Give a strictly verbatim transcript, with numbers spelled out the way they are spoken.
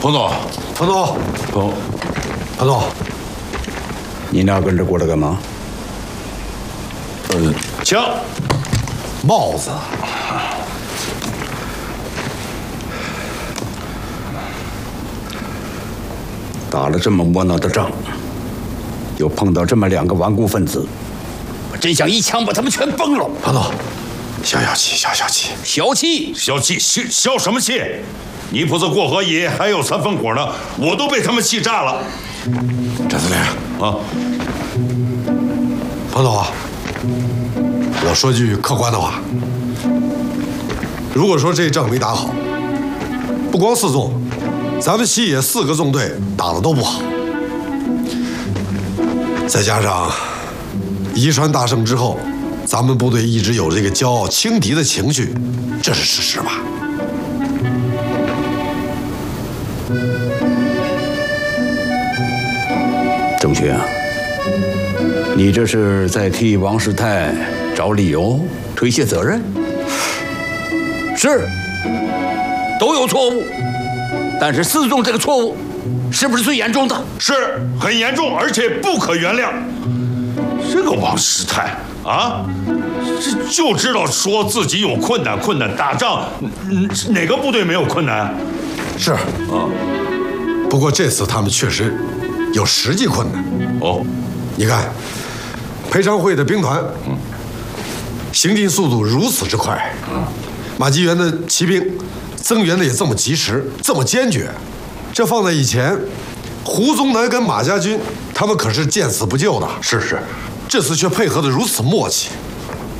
彭总， 彭总， 彭， 彭总， 你俩跟着过来干嘛？ 呃，枪， 帽子。 打了这么窝囊的仗，又碰到这么两个顽固分子，我真想一枪把他们全崩了。 彭总，消消气，消消气。 小气， 消气，消消什么气？泥菩萨过河野还有三分火呢，我都被他们气炸了。 翟司令啊， 彭总啊，我说句客观的话，如果说这仗没打好，不光四纵，咱们西野四个纵队打得都不好，再加上宜川大胜之后，咱们部队一直有这个骄傲轻敌的情绪，这是事实吧？ 郑学啊，你这是在替王世泰找理由推卸责任？是，都有错误，但是四纵这个错误是不是最严重的？ 是很严重，而且不可原谅。这个王世泰啊，这就知道说自己有困难，困难打仗，嗯，哪个部队没有困难？ 是啊，不过这次他们确实有实际困难。 哦， 你看，裴昌会的兵团，嗯，行进速度如此之快，嗯，马基元的骑兵增援的也这么及时，这么坚决，这放在以前，胡宗南跟马家军他们可是见死不救的。 是是， 这次却配合的如此默契，